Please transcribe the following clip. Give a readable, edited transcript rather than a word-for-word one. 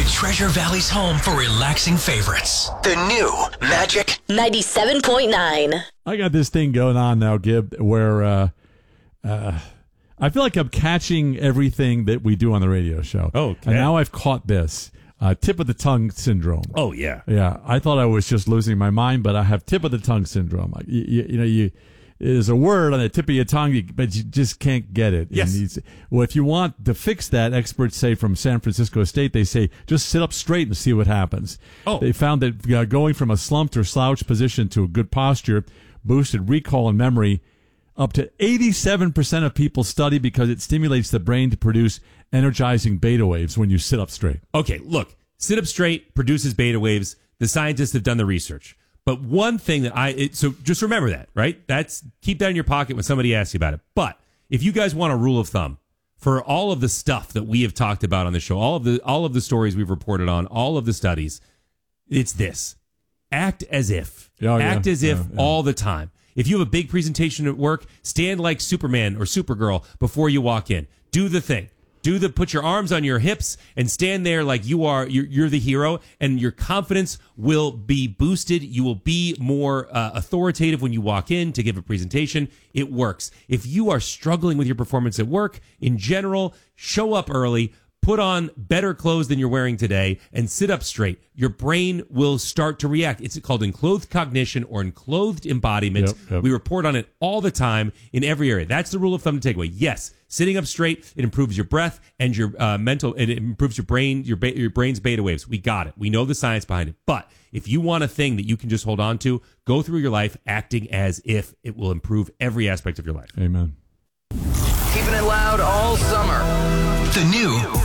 Treasure Valley's home for relaxing favorites. The new Magic 97.9. I got this thing going on now, Gib, where I feel like I'm catching everything that we do on the radio show. Oh, okay. And now I've caught this. Tip of the tongue syndrome. Oh, yeah. Yeah, I thought I was just losing my mind, but I have tip of the tongue syndrome. There's a word on the tip of your tongue, but you just can't get it. Yes. Well, if you want to fix that, experts say from San Francisco State, they say just sit up straight and see what happens. Oh. They found that going from a slumped or slouched position to a good posture boosted recall and memory. Up to 87% of people study because it stimulates the brain to produce energizing beta waves when you sit up straight. Okay, look, sit up straight produces beta waves. The scientists have done the research. But one thing that so just remember that, right? Keep that in your pocket when somebody asks you about it. But if you guys want a rule of thumb for all of the stuff that we have talked about on the show, all of the stories we've reported on, all of the studies, it's this. Act as if. All the time. If you have a big presentation at work, stand like Superman or Supergirl before you walk in. Do the thing. Put your arms on your hips and stand there like you're the hero, and your confidence will be boosted. You will be more authoritative when you walk in to give a presentation. It works. If you are struggling with your performance at work in general, show up early. Put on better clothes than you're wearing today and sit up straight. Your brain will start to react. It's called enclothed cognition or enclothed embodiment. Yep. We report on it all the time in every area. That's the rule of thumb to take away. Yes, sitting up straight, it improves your breath and your it improves your brain, your brain's beta waves. We got it. We know the science behind it. But if you want a thing that you can just hold on to, go through your life acting as if it will improve every aspect of your life. Amen. Keeping it loud all summer. The new